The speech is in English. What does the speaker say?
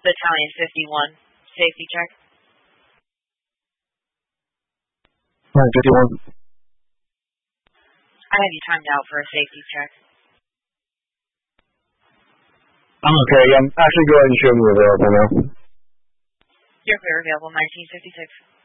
Battalion 51, safety check. 51. I have you timed out for a safety check. Okay, actually go ahead and show me available now. You're clear available, 1956.